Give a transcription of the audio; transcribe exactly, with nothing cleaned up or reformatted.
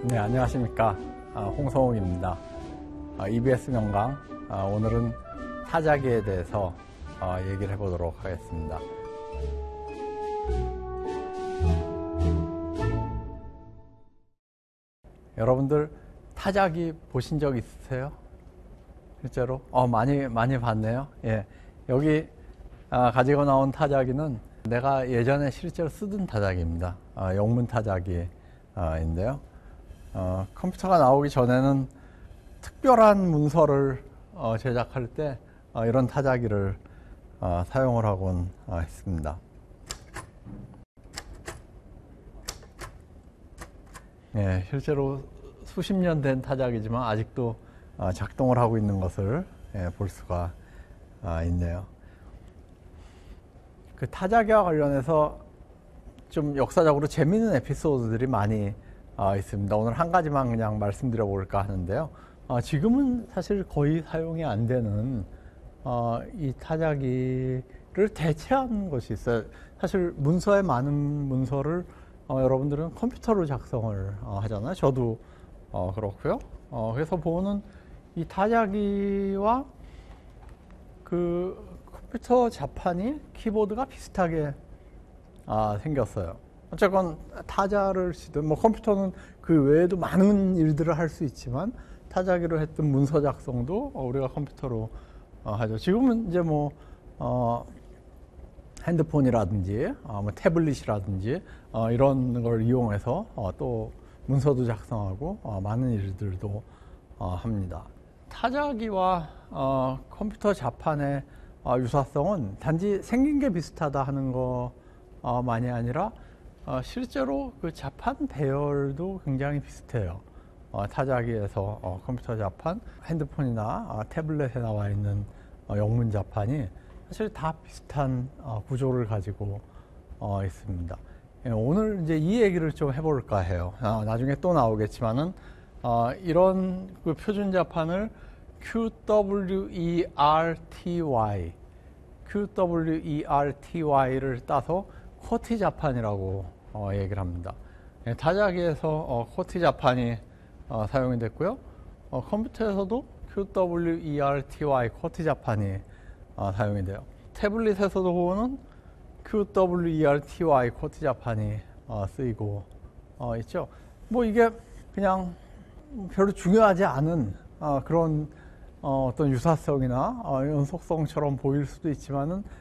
네, 안녕하십니까. 홍성욱입니다. 이비에스 명강, 오늘은 타자기에 대해서 얘기를 해보도록 하겠습니다. 여러분들 타자기 보신 적 있으세요? 실제로? 어, 많이, 많이 봤네요. 예. 여기 가지고 나온 타자기는 내가 예전에 실제로 쓰던 타자기입니다. 영문 타자기인데요. 어, 컴퓨터가 나오기 전에는 특별한 문서를 어, 제작할 때 어, 이런 타자기를 어, 사용을 하곤 어, 했습니다. 예, 실제로 수십 년 된 타자기지만 아직도 어, 작동을 하고 있는 것을 예, 볼 수가 어, 있네요. 그 타자기와 관련해서 좀 역사적으로 재미있는 에피소드들이 많이 어, 있습니다. 오늘 한 가지만 그냥 말씀드려 볼까 하는데요. 어, 지금은 사실 거의 사용이 안 되는 어, 이 타자기를 대체한 것이 있어요. 사실 문서의 많은 문서를 어, 여러분들은 컴퓨터로 작성을 어, 하잖아요. 저도 어, 그렇고요. 어, 그래서 보는 이 타자기와 그 컴퓨터 자판이 키보드가 비슷하게 아, 생겼어요. 어쨌건 타자를 쓰든 뭐 컴퓨터는 그 외에도 많은 일들을 할 수 있지만 타자기로 했던 문서 작성도 우리가 컴퓨터로 어, 하죠. 지금은 이제 뭐 어, 핸드폰이라든지 어, 뭐 태블릿이라든지 어, 이런 걸 이용해서 어, 또 문서도 작성하고 어, 많은 일들도 어, 합니다. 타자기와 어, 컴퓨터 자판의 어, 유사성은 단지 생긴 게 비슷하다 하는 것만이 아니라 어, 실제로 그 자판 배열도 굉장히 비슷해요. 어, 타자기에서 어, 컴퓨터 자판, 핸드폰이나 어, 태블릿에 나와 있는 어, 영문 자판이 사실 다 비슷한 어, 구조를 가지고 어, 있습니다. 예, 오늘 이제 이 얘기를 좀 해볼까 해요. 아, 나중에 또 나오겠지만은 어, 이런 그 표준 자판을 큐 더블유 이 알 티 와이, 큐 더블유 이 알 티 와이를 따서 쿼티 자판이라고 어, 얘기를 합니다. 예, 타자기에서 어, 쿼티 자판이 어, 사용이 됐고요. 어, 컴퓨터에서도 큐 더블유 이 알 티 와이 쿼티 자판이 어, 사용이 돼요. 태블릿에서도 보면 큐 더블유 이 알 티 와이 쿼티 자판이 어, 쓰이고 어, 있죠. 뭐 이게 그냥 별로 중요하지 않은 어, 그런 어, 어떤 유사성이나 어, 연속성처럼 보일 수도 있지만은